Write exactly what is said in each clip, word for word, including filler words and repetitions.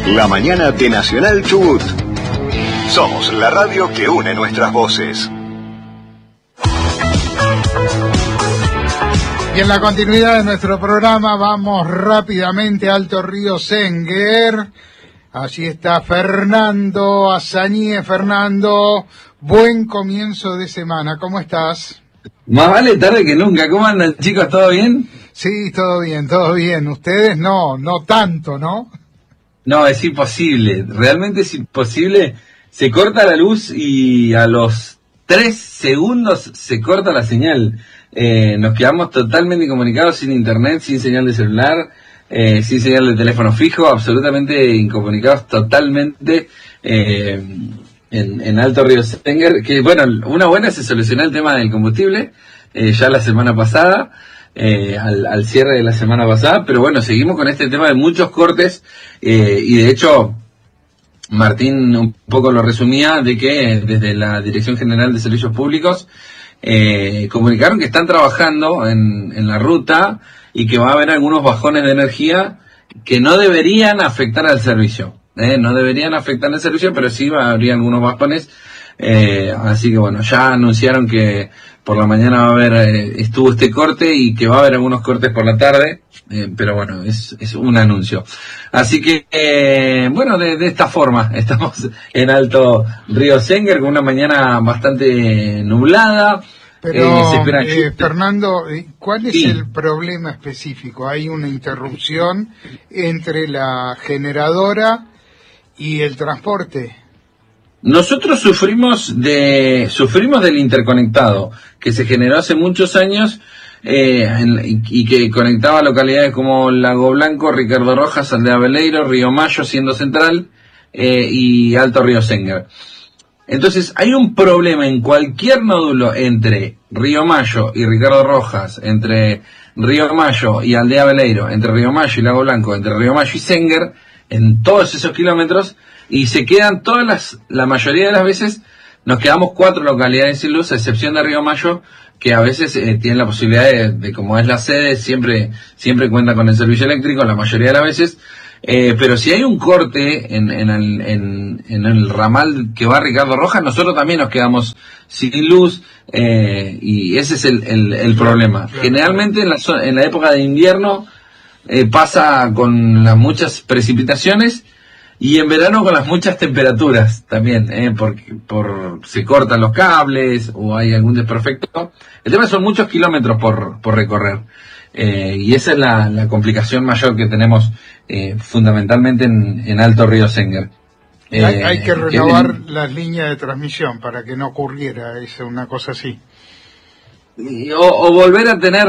La mañana de Nacional Chubut. Somos la radio que une nuestras voces. Y en la continuidad de nuestro programa vamos rápidamente a Alto Río Senguer. Allí está Fernando Azañe. Fernando, buen comienzo de semana. ¿Cómo estás? Más vale tarde que nunca. ¿Cómo andan, chicos? ¿Todo bien? Sí, todo bien, todo bien. Ustedes no, no tanto, ¿no? No, es imposible. Realmente es imposible. Se corta la luz y a los tres segundos se corta la señal. Eh, nos quedamos totalmente incomunicados, sin internet, sin señal de celular, eh, sin señal de teléfono fijo, absolutamente incomunicados totalmente eh, en, en Alto Río Senguer. Que bueno, una buena se solucionó el tema del combustible eh, ya la semana pasada, eh, al, al cierre de la semana pasada, pero bueno, seguimos con este tema de muchos cortes eh, y de hecho Martín un poco lo resumía de que desde la Dirección General de Servicios Públicos eh, comunicaron que están trabajando en, en la ruta y que va a haber algunos bajones de energía que no deberían afectar al servicio, eh, no deberían afectar al servicio, pero sí va, habría algunos bajones, eh, así que bueno, ya anunciaron que por la mañana va a haber, eh, estuvo este corte y que va a haber algunos cortes por la tarde, eh, pero bueno, es, es un anuncio. Así que, eh, bueno, de, de esta forma, estamos en Alto Río Senguer con una mañana bastante nublada. Pero, eh, se espera eh, Fernando, ¿cuál es sí. el problema específico? ¿Hay una interrupción entre la generadora y el transporte? Nosotros sufrimos de sufrimos del interconectado que se generó hace muchos años eh, en, y, y que conectaba localidades como Lago Blanco, Ricardo Rojas, Aldea Veleiro, Río Mayo, siendo central, eh, y Alto Río Senguer. Entonces hay un problema en cualquier nódulo entre Río Mayo y Ricardo Rojas, entre Río Mayo y Aldea Veleiro, entre Río Mayo y Lago Blanco, entre Río Mayo y Senguer, en todos esos kilómetros, y se quedan todas las, la mayoría de las veces, nos quedamos cuatro localidades sin luz, a excepción de Río Mayo, que a veces eh, tienen la posibilidad de, de, como es la sede, siempre, siempre cuenta con el servicio eléctrico, la mayoría de las veces, eh, pero si hay un corte en, en, el, en, en el ramal que va a Ricardo Rojas, nosotros también nos quedamos sin luz, eh, y ese es el, el, el problema. Generalmente en la, en la época de invierno eh, pasa con las muchas precipitaciones, y en verano con las muchas temperaturas también, eh, porque por, se cortan los cables o hay algún desperfecto. El tema son muchos kilómetros por, por recorrer. Eh, y esa es la, la complicación mayor que tenemos eh, fundamentalmente en, en Alto Río Senguer. Eh, hay, hay que renovar que, las líneas de transmisión para que no ocurriera esa, una cosa así. O, o volver a tener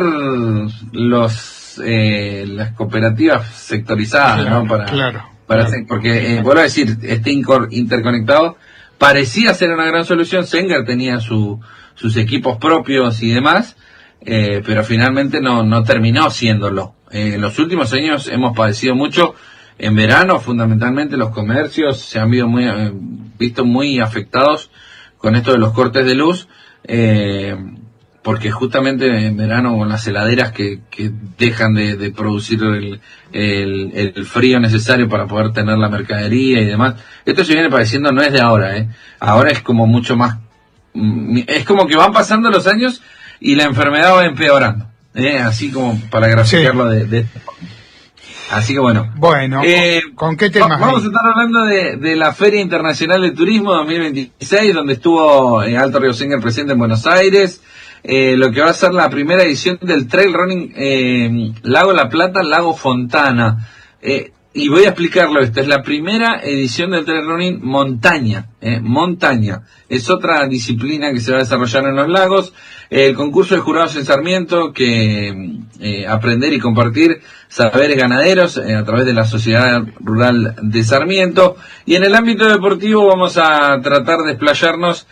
los eh, las cooperativas sectorizadas, claro, ¿no? Para, claro. Para claro. hacer, porque, eh, vuelvo a decir, este interconectado parecía ser una gran solución. Senguer tenía su, sus equipos propios y demás, eh, pero finalmente no, no terminó siéndolo. Eh, en los últimos años hemos padecido mucho. En verano, fundamentalmente, los comercios se han visto muy, eh, visto muy afectados con esto de los cortes de luz, eh, porque justamente en verano con las heladeras que, que dejan de, de producir el, el, el frío necesario para poder tener la mercadería y demás. Esto se viene padeciendo, no es de ahora, ¿eh? Ahora es como mucho más, es como que van pasando los años y la enfermedad va empeorando, ¿eh? Así como para graficarlo sí. de, de Así que bueno. Bueno, eh, ¿con, ¿con qué temas? Vamos hay? a estar hablando de, de la Feria Internacional de Turismo dos mil veintiséis, donde estuvo eh, Alto Río Senguer presente en Buenos Aires. Eh, lo que va a ser la primera edición del Trail Running eh, Lago La Plata, Lago Fontana. Eh, y voy a explicarlo, esta es la primera edición del Trail Running montaña, eh, montaña. Es otra disciplina que se va a desarrollar en los lagos. Eh, el concurso de jurados en Sarmiento, que eh, aprender y compartir saberes ganaderos eh, a través de la Sociedad Rural de Sarmiento. Y en el ámbito deportivo vamos a tratar de explayarnos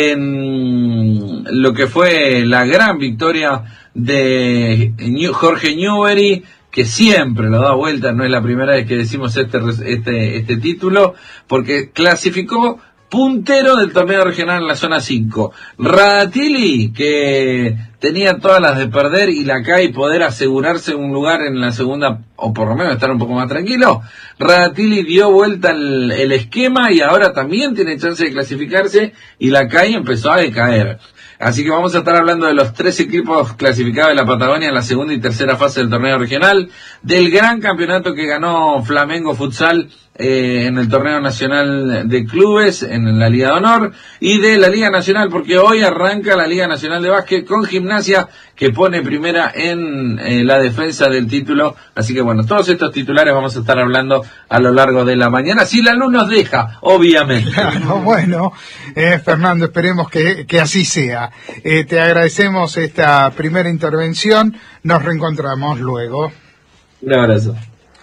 en lo que fue la gran victoria de Jorge Newbery, que siempre lo da vuelta, no es la primera vez que decimos este este este título, porque clasificó puntero del torneo regional en la zona cinco. Radatili, que tenía todas las de perder, y la C A I poder asegurarse un lugar en la segunda, o por lo menos estar un poco más tranquilo. Radatili dio vuelta el, el esquema y ahora también tiene chance de clasificarse, y la C A I empezó a decaer. Así que vamos a estar hablando de los tres equipos clasificados de la Patagonia en la segunda y tercera fase del torneo regional, del gran campeonato que ganó Flamengo Futsal eh, en el torneo nacional de clubes, en la Liga de Honor, y de la Liga Nacional, porque hoy arranca la Liga Nacional de Básquet con Gimnasia, que pone primera en eh, la defensa del título. Así que bueno, todos estos titulares vamos a estar hablando a lo largo de la mañana, si la luz nos deja, obviamente. Claro, bueno, eh, Fernando, esperemos que, que así sea. Eh, te agradecemos esta primera intervención, nos reencontramos luego. Un abrazo.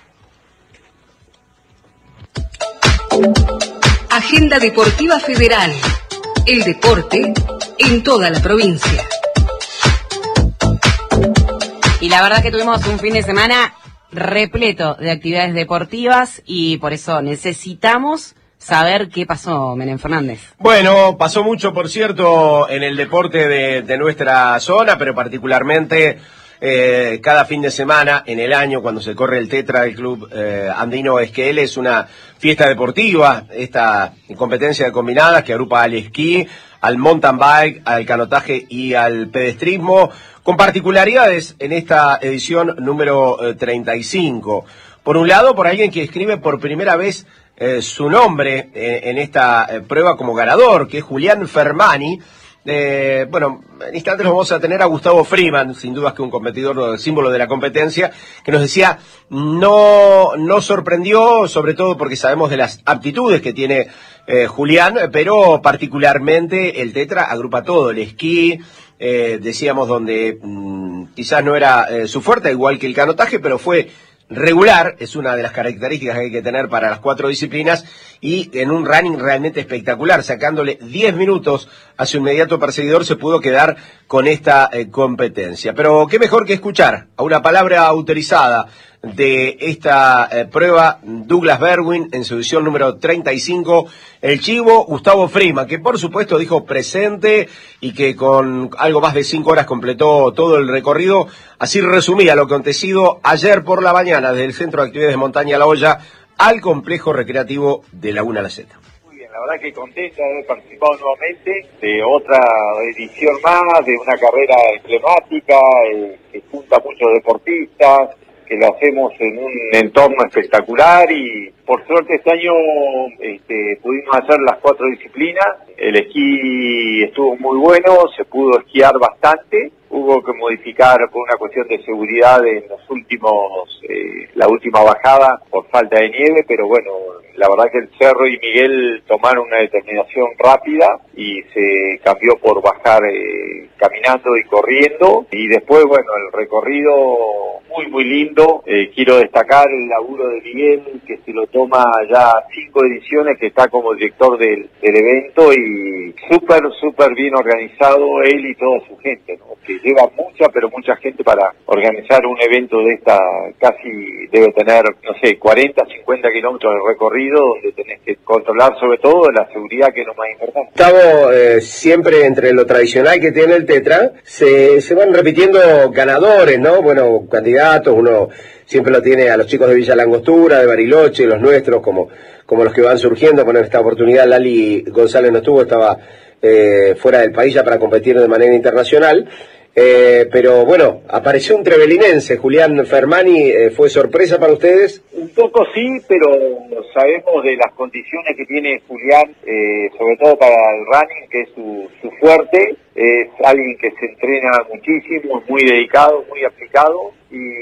Agenda Deportiva Federal. El deporte en toda la provincia. Y la verdad que tuvimos un fin de semana repleto de actividades deportivas y por eso necesitamos saber qué pasó, Menem Fernández. Bueno, pasó mucho, por cierto, en el deporte de, de nuestra zona, pero particularmente eh, cada fin de semana en el año, cuando se corre el Tetra del Club eh, Andino Esquel, es una fiesta deportiva, esta competencia de combinadas que agrupa al esquí, al mountain bike, al canotaje y al pedestrismo, con particularidades en esta edición número eh, treinta y cinco. Por un lado, por alguien que escribe por primera vez eh, su nombre eh, en esta eh, prueba como ganador, que es Julián Fermani. Eh, bueno, en instantes lo vamos a tener a Gustavo Freeman, sin dudas que un competidor, símbolo de la competencia, que nos decía, no, no sorprendió, sobre todo porque sabemos de las aptitudes que tiene eh, Julián, pero particularmente el Tetra agrupa todo, el esquí, eh, decíamos donde mmm, quizás no era eh, su fuerte, igual que el canotaje, pero fue regular, es una de las características que hay que tener para las cuatro disciplinas, y en un running realmente espectacular, sacándole diez minutos a su inmediato perseguidor, se pudo quedar con esta eh, competencia. Pero qué mejor que escuchar a una palabra autorizada de esta eh, prueba, Douglas Berwin, en su edición número treinta y cinco, el chivo Gustavo Freeman, que por supuesto dijo presente y que con algo más de cinco horas completó todo el recorrido. Así resumía lo acontecido ayer por la mañana desde el Centro de Actividades de Montaña La Hoya al complejo recreativo de Laguna La Zeta. Muy bien, la verdad que contenta de haber participado nuevamente de otra edición más, de una carrera emblemática eh, que junta a muchos deportistas, que lo hacemos en un entorno espectacular, y por suerte este año este, pudimos hacer las cuatro disciplinas. El esquí estuvo muy bueno, se pudo esquiar bastante, hubo que modificar por una cuestión de seguridad en los últimos, eh, la última bajada por falta de nieve, pero bueno, la verdad que el Cerro y Miguel tomaron una determinación rápida y se cambió por bajar eh, caminando y corriendo, y después bueno, el recorrido muy muy lindo. Eh, quiero destacar el laburo de Miguel, que se lo toma ya cinco ediciones, que está como director del, del evento, y súper súper bien organizado él y toda su gente, ¿no? Que lleva mucha pero mucha gente para organizar un evento de esta, casi debe tener, no sé, cuarenta, cincuenta kilómetros de recorrido, donde tenés que controlar sobre todo la seguridad, que es lo más importante. Gustavo, eh, siempre entre lo tradicional que tiene el Tetra, se, se van repitiendo ganadores, ¿no? Bueno, candidatos, uno siempre lo tiene a los chicos de Villa Langostura, de Bariloche, los nuestros, como, como los que van surgiendo. Bueno, en esta oportunidad Lali González no estuvo, estaba eh, fuera del país ya para competir de manera internacional. Eh, pero bueno, apareció un trevelinense, Julián Fermani, eh, ¿fue sorpresa para ustedes? Un poco sí, pero sabemos de las condiciones que tiene Julián, eh, sobre todo para el running, que es su, su fuerte. Es alguien que se entrena muchísimo, muy dedicado, muy aplicado,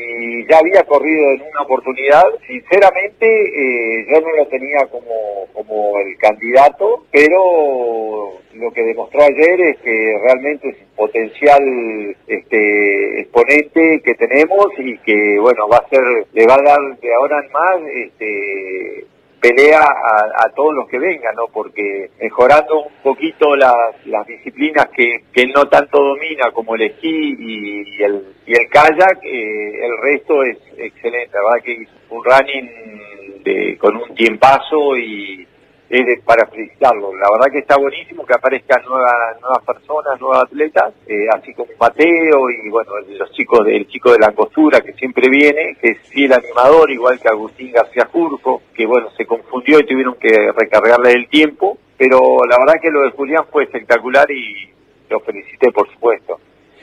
y ya había corrido en una oportunidad. Sinceramente, eh, yo no lo tenía como, como el candidato, pero lo que demostró ayer es que realmente es un potencial este, exponente que tenemos, y que bueno, va a ser, le va a dar de ahora en más este, pelea a, a todos los que vengan, ¿no? Porque mejorando un poquito las, las disciplinas que, que él no tanto domina, como el esquí y, y el y el kayak, eh, el resto es excelente. La verdad que un running de, con un tiempazo, y es de, para felicitarlo. La verdad que está buenísimo que aparezcan nuevas nuevas personas, nuevos atletas, eh, así como Mateo y bueno, los chicos del chico de la Angostura que siempre viene, que es fiel animador, igual que Agustín García Jurjo, que bueno, se confundió y tuvieron que recargarle el tiempo, pero la verdad que lo de Julián fue espectacular y lo felicité, por supuesto.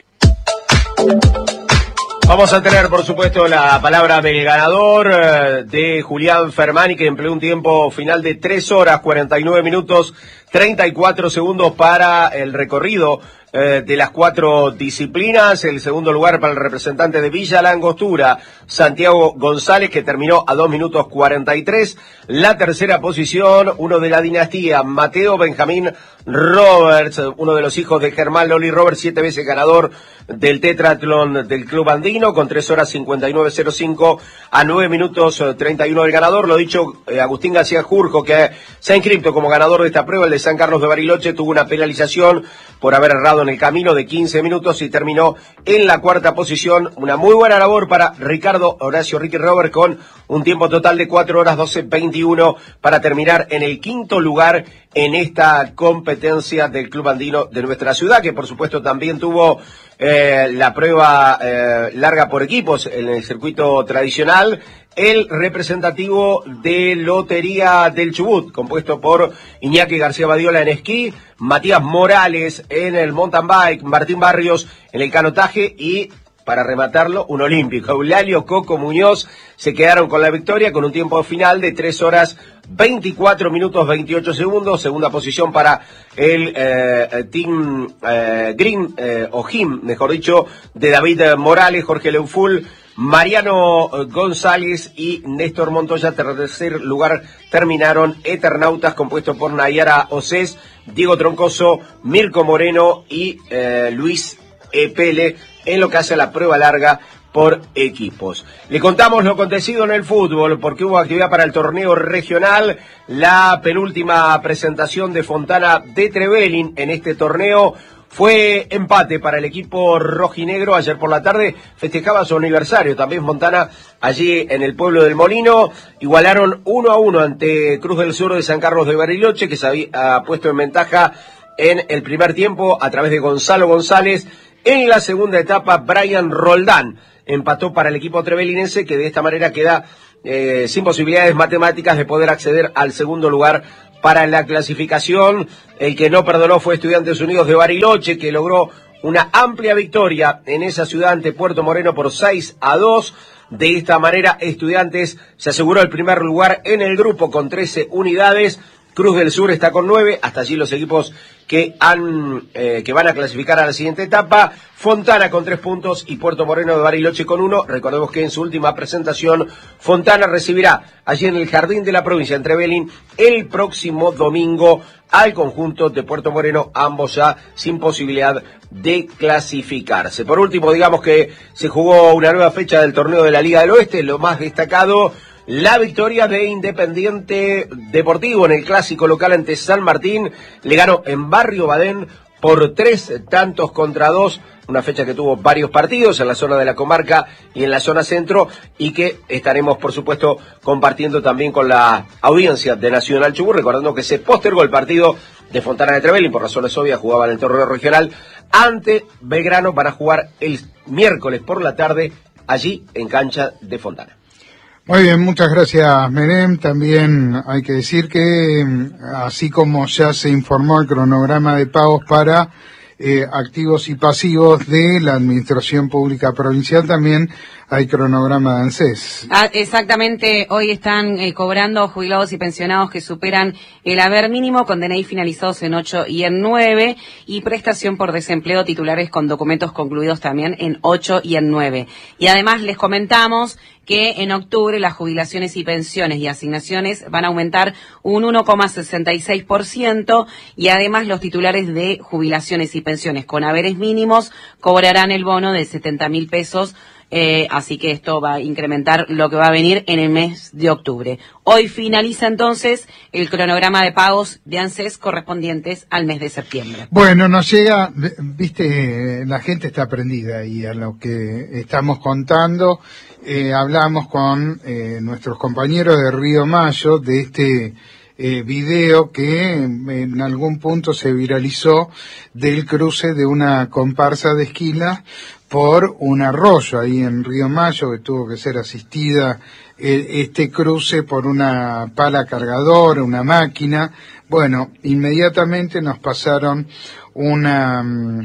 Vamos a tener, por supuesto, la palabra del ganador, eh, de Julián Fermani, que empleó un tiempo final de tres horas, cuarenta y nueve minutos, treinta y cuatro segundos para el recorrido eh, de las cuatro disciplinas. El segundo lugar para el representante de Villa La Angostura, Santiago González, que terminó a dos minutos cuarenta y tres. La tercera posición, uno de la dinastía, Mateo Benjamín Roberts, uno de los hijos de Germán Loli Roberts, siete veces ganador del tetratlón del Club Andino, con tres horas cincuenta y nueve cero cinco a nueve minutos treinta y uno del ganador. Lo dicho, eh, Agustín García Jurjo, que se ha inscrito como ganador de esta prueba, el de San Carlos de Bariloche, tuvo una penalización por haber errado en el camino de quince minutos y terminó en la cuarta posición. Una muy buena labor para Ricardo Horacio Ricky Robert, con un tiempo total de cuatro horas doce veintiuno para terminar en el quinto lugar en esta competencia del Club Andino de nuestra ciudad, que por supuesto también tuvo eh, la prueba eh, larga por equipos en el circuito tradicional, el representativo de Lotería del Chubut, compuesto por Iñaki García Badiola en esquí, Matías Morales en el mountain bike, Martín Barrios en el canotaje y, para rematarlo, un olímpico, Eulalio Coco Muñoz, se quedaron con la victoria con un tiempo final de tres horas veinticuatro minutos veintiocho segundos. Segunda posición para el eh, Team eh, Green, eh, o Jim, mejor dicho, de David Morales, Jorge Leuful, Mariano González y Néstor Montoya. Tercer lugar terminaron Eternautas, compuesto por Nayara Océs, Diego Troncoso, Mirko Moreno y eh, Luis Epele, en lo que hace la prueba larga por equipos. Le contamos lo acontecido en el fútbol, porque hubo actividad para el torneo regional, la penúltima presentación de Fontana de Trevelin en este torneo. Fue empate para el equipo rojinegro. Ayer por la tarde festejaba su aniversario también Fontana allí en el pueblo del Molino. Igualaron uno a uno ante Cruz del Sur de San Carlos de Bariloche, que se había puesto en ventaja en el primer tiempo a través de Gonzalo González. En la segunda etapa, Brian Roldán empató para el equipo trevelinense, que de esta manera queda eh, sin posibilidades matemáticas de poder acceder al segundo lugar para la clasificación. El que no perdonó fue Estudiantes Unidos de Bariloche, que logró una amplia victoria en esa ciudad ante Puerto Moreno por seis a dos. De esta manera, Estudiantes se aseguró el primer lugar en el grupo con trece unidades. Cruz del Sur está con nueve, hasta allí los equipos que han eh, que van a clasificar a la siguiente etapa. Fontana con tres puntos y Puerto Moreno de Bariloche con uno. Recordemos que en su última presentación, Fontana recibirá allí en el Jardín de la Provincia, en Trevelin, el próximo domingo al conjunto de Puerto Moreno, ambos ya sin posibilidad de clasificarse. Por último, digamos que se jugó una nueva fecha del torneo de la Liga del Oeste, lo más destacado, la victoria de Independiente Deportivo en el clásico local ante San Martín. Le ganó en Barrio Badén por tres tantos contra dos. Una fecha que tuvo varios partidos en la zona de la comarca y en la zona centro, y que estaremos, por supuesto, compartiendo también con la audiencia de Nacional Chubut, recordando que se postergó el partido de Fontana de Trevelin, por razones obvias, jugaba en el torneo regional ante Belgrano. Van a jugar el miércoles por la tarde allí en cancha de Fontana. Muy bien, muchas gracias, Menem. También hay que decir que, así como ya se informó el cronograma de pagos para eh, activos y pasivos de la Administración Pública Provincial, también hay cronograma de ANSES. Ah, exactamente, hoy están eh, cobrando jubilados y pensionados que superan el haber mínimo, con D N I finalizados en ocho y en nueve, y prestación por desempleo titulares con documentos concluidos también en ocho y en nueve. Y además les comentamos que en octubre las jubilaciones y pensiones y asignaciones van a aumentar un uno coma sesenta y seis por ciento, y además los titulares de jubilaciones y pensiones con haberes mínimos cobrarán el bono de setenta mil pesos. Eh, así que esto va a incrementar lo que va a venir en el mes de octubre. Hoy finaliza entonces el cronograma de pagos de ANSES correspondientes al mes de septiembre. Bueno, nos llega, viste, la gente está prendida y a lo que estamos contando. Eh, hablamos con eh, nuestros compañeros de Río Mayo de este eh, video que en algún punto se viralizó del cruce de una comparsa de esquila por un arroyo ahí en Río Mayo, que tuvo que ser asistida eh, este cruce por una pala cargadora, una máquina. Bueno, inmediatamente nos pasaron una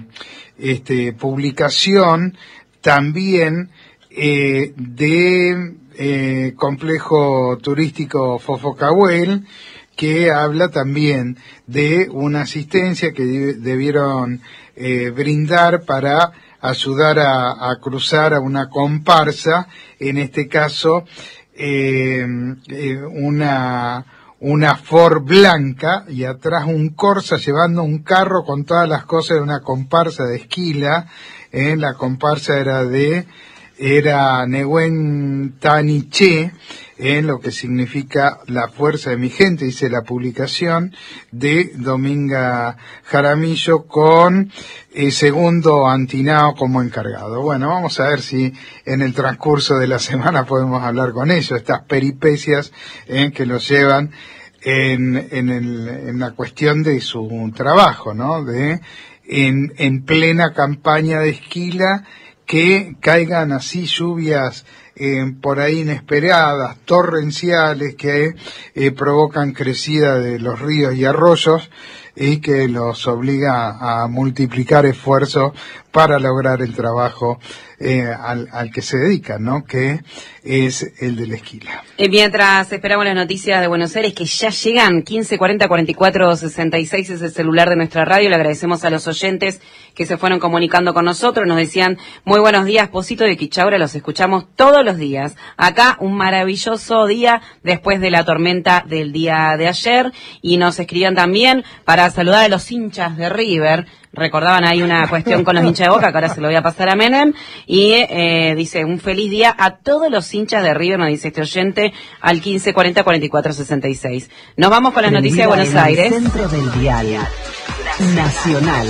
este, publicación también eh, de eh, complejo turístico Fofocahuel, que habla también de una asistencia que de, debieron eh, brindar para ayudar a, a cruzar a una comparsa, en este caso eh, eh, una una Ford blanca y atrás un Corsa llevando un carro con todas las cosas de una comparsa de esquila. Eh, la comparsa era de era Nehuen Taniché, en lo que significa la fuerza de mi gente, dice la publicación de Dominga Jaramillo, con eh, Segundo Antinao como encargado. Bueno, vamos a ver si en el transcurso de la semana podemos hablar con ellos, estas peripecias eh, que los llevan en, en, el, en la cuestión de su trabajo, ¿no? De en, en plena campaña de esquila, que caigan así lluvias eh, por ahí inesperadas, torrenciales, que eh, provocan crecida de los ríos y arroyos y que los obliga a multiplicar esfuerzos para lograr el trabajo eh, al, al que se dedican, ¿no? Que es el de la esquila. Eh, mientras esperamos las noticias de Buenos Aires, que ya llegan, quince cuarenta cuarenta y cuatro sesenta y seis es el celular de nuestra radio. Le agradecemos a los oyentes que se fueron comunicando con nosotros. Nos decían, muy buenos días, Posito de Quichaura, los escuchamos todos los días. Acá un maravilloso día después de la tormenta del día de ayer. Y nos escribían también para saludar a los hinchas de River. Recordaban ahí una cuestión con los hinchas de Boca, que ahora se lo voy a pasar a Menem. Y eh, dice, un feliz día a todos los hinchas de River, nos dice este oyente, al quince cuarenta cuarenta y cuatro sesenta y seis. Nos vamos con las noticias de Buenos Aires. Centro del Dial Nacional.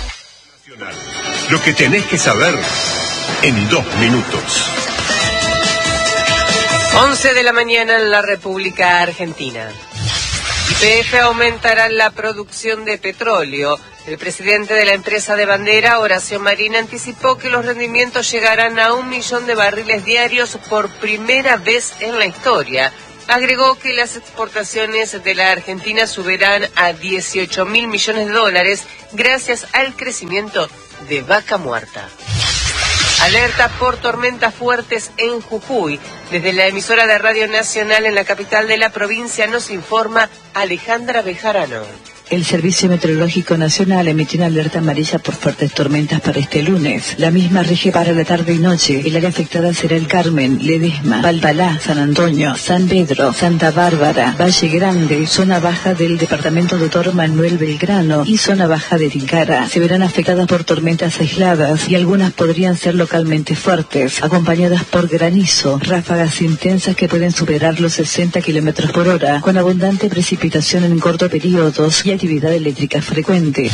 Lo que tenés que saber en dos minutos. once de la mañana en la República Argentina. Y P F aumentará la producción de petróleo. El presidente de la empresa de bandera, Horacio Marín, anticipó que los rendimientos llegarán a un millón de barriles diarios por primera vez en la historia. Agregó que las exportaciones de la Argentina subirán a dieciocho mil millones de dólares gracias al crecimiento de Vaca Muerta. Alerta por tormentas fuertes en Jujuy. Desde la emisora de Radio Nacional en la capital de la provincia nos informa Alejandra Bejarano. El Servicio Meteorológico Nacional emitió una alerta amarilla por fuertes tormentas para este lunes. La misma rige para la tarde y noche. El área afectada será el Carmen, Ledesma, Valpalá, San Antonio, San Pedro, Santa Bárbara, Valle Grande, zona baja del departamento Doctor Manuel Belgrano y zona baja de Tilcara. Se verán afectadas por tormentas aisladas y algunas podrían ser localmente fuertes, acompañadas por granizo, ráfagas intensas que pueden superar los sesenta kilómetros por hora, con abundante precipitación en cortos periodos y actividad eléctrica frecuente.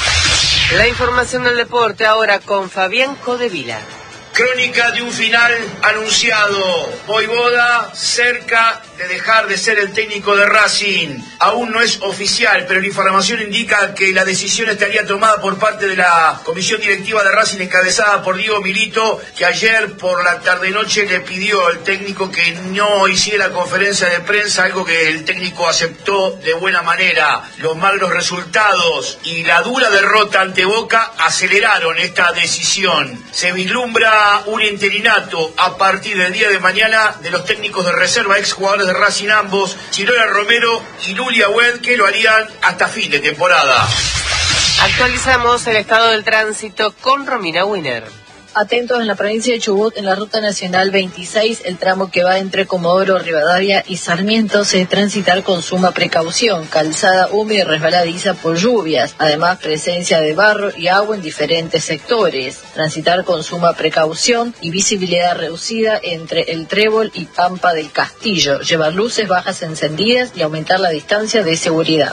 La información del deporte ahora con Fabián Codevila. Crónica de un final anunciado. Voivoda cerca de dejar de ser el técnico de Racing. Aún no es oficial, pero la información indica que la decisión estaría tomada por parte de la comisión directiva de Racing encabezada por Diego Milito, que ayer por la tarde-noche le pidió al técnico que no hiciera conferencia de prensa, algo que el técnico aceptó de buena manera. Los malos resultados y la dura derrota ante Boca aceleraron esta decisión. Se vislumbra un interinato a partir del día de mañana de los técnicos de reserva, exjugadores de Racing ambos, Chirola Romero y Lulia Wed, que lo harían hasta fin de temporada. Actualizamos el estado del tránsito con Romina Winer. Atentos en la provincia de Chubut, en la ruta nacional veintiséis, el tramo que va entre Comodoro Rivadavia y Sarmiento, se debe transitar con suma precaución, calzada húmeda y resbaladiza por lluvias, además presencia de barro y agua en diferentes sectores. Transitar con suma precaución y visibilidad reducida entre el Trébol y Pampa del Castillo, llevar luces bajas encendidas y aumentar la distancia de seguridad.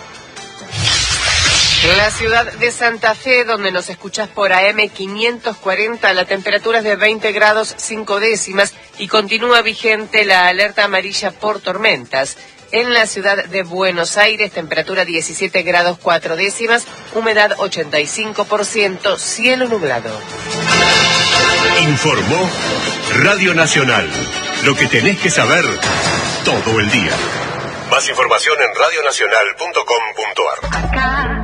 En la ciudad de Santa Fe, donde nos escuchas por A M quinientos cuarenta, la temperatura es de veinte grados cinco décimas y continúa vigente la alerta amarilla por tormentas. En la ciudad de Buenos Aires, temperatura diecisiete grados cuatro décimas, humedad ochenta y cinco por ciento, cielo nublado. Informó Radio Nacional. Lo que tenés que saber todo el día. Más información en radio nacional punto com punto ar.